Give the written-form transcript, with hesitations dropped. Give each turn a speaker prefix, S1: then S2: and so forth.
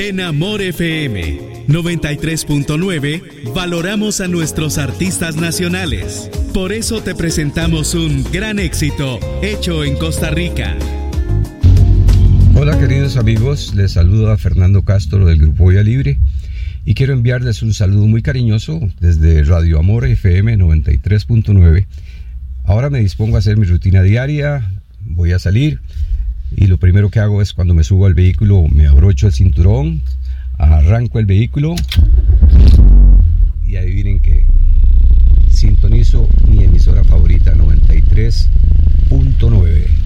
S1: En Amor FM 93.9 valoramos a nuestros artistas nacionales. Por eso te presentamos un gran éxito hecho en Costa Rica.
S2: Hola queridos amigos, les saluda Fernando Castro del Grupo Vía Libre y quiero enviarles un saludo muy cariñoso desde Radio Amor FM 93.9. Ahora me dispongo a hacer mi rutina diaria, voy a salir y lo primero que hago es cuando me subo al vehículo me abrocho el cinturón, arranco el vehículo y adivinen que sintonizo mi emisora favorita 93.9.